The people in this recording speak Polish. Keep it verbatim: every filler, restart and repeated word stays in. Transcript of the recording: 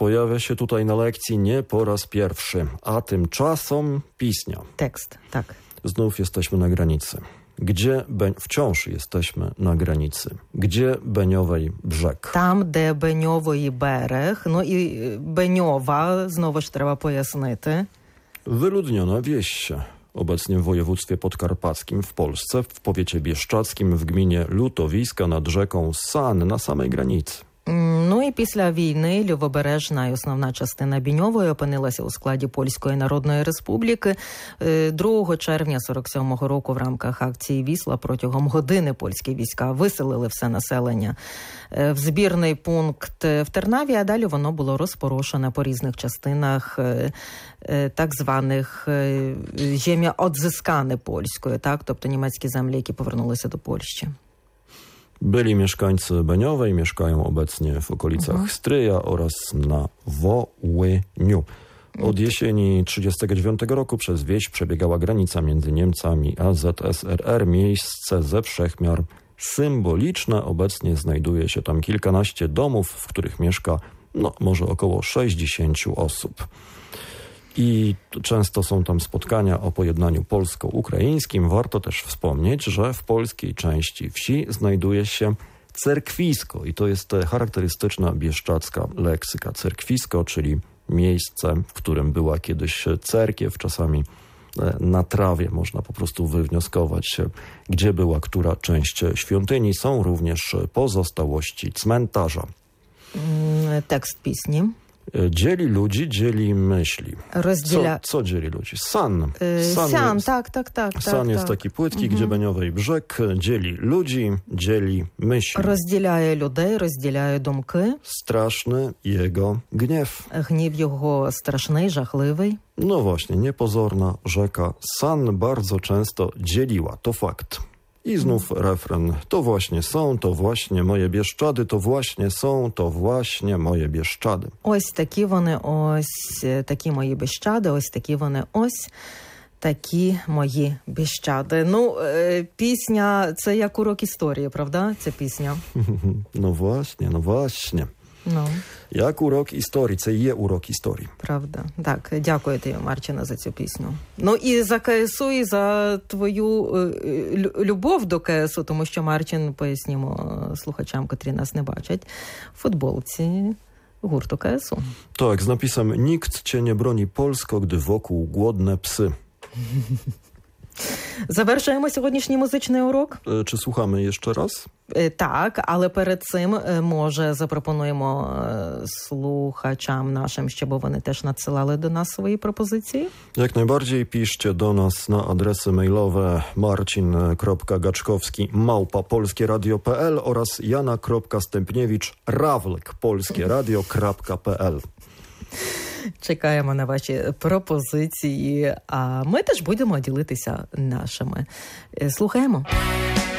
pojawia się tutaj na lekcji nie po raz pierwszy, a tymczasem piśnia. Tekst, tak. Znów jesteśmy na granicy. Gdzie be... Wciąż jesteśmy na granicy. Gdzie Beniowej brzeg? Там, де Беньовий берег. Ну і Беньова, знову ж треба пояснити. Wyludniona wieś, obecnie w województwie podkarpackim w Polsce, w powiecie bieszczackim, w gminie Lutowiska nad rzeką San, na samej granicy. Ну і після війни лівобережна і основна частина Біньової опинилася у складі Польської Народної Республіки. другого червня сорок сьомого року в рамках акції «Вісла» протягом години польські війська виселили все населення в збірний пункт в Тернаві, а далі воно було розпорошене по різних частинах так званих «земля odzyskane» польською, так, тобто німецькі землі, які повернулися до Польщі. Byli mieszkańcy Beniowej, mieszkają obecnie w okolicach mhm. Stryja oraz na Wołyniu. Od jesieni tysiąc dziewięćset trzydziestego dziewiątego roku przez wieś przebiegała granica między Niemcami a Z S R R. Miejsce ze wszechmiar symboliczne. Obecnie znajduje się tam kilkanaście domów, w których mieszka no, może około sześćdziesięciu osób. I często są tam spotkania o pojednaniu polsko-ukraińskim. Warto też wspomnieć, że w polskiej części wsi znajduje się cerkwisko i to jest charakterystyczna bieszczacka leksyka. Cerkwisko, czyli miejsce, w którym była kiedyś cerkiew, czasami na trawie można po prostu wywnioskować, gdzie była która część świątyni. Są również pozostałości cmentarza. Tekst pisni. Dzieli ludzi, dzieli myśli. Rozdziela... Co, co dzieli ludzi? San. San, San jest, tak, tak, tak. San tak, jest tak. taki płytki, Mhm. gdzie Beniowej brzeg dzieli ludzi, dzieli myśli. Розділяє людей, розділяє думки. Straszny jego gniew. Гнів його страшний, жахливий. No właśnie, niepozorna rzeka San bardzo często dzieliła, to fakt. I znów refren. To właśnie są, to właśnie moje Bieszczady, to właśnie są, to właśnie moje Bieszczady. Ось такі вони, ось такі мої Біщади, ось такі вони, ось такі мої Біщади. Ну, е, пісня, це як урок історії, правда, ця пісня? No właśnie, no właśnie. Ну. Як урок історії, це є урок історії. Правда. Так, дякую тобі, Марчина, за цю пісню. Ну і за КСУ, і за твою е, любов до КСУ, тому що Марчин, пояснімо слухачам, котрі нас не бачать, в футболці гурту КСУ. Tak, z napisem nikt cię nie broni Polsko, gdy wokół głodne psy. Завершуємо сьогоднішній музичний урок. E, czy słuchamy jeszcze raz? Так, але перед цим, може, запропонуємо слухачам нашим, щоб вони теж надсилали до нас свої пропозиції? Jak najbardziej piszcie do nas na adresy mailowe marcin kropka gaczkowski małpa polskieradio kropka p l oraz jana kropka stępniewicz rawlek polskieradio kropka p l. Чекаємо на ваші пропозиції, а ми теж будемо ділитися нашими. Слухаємо.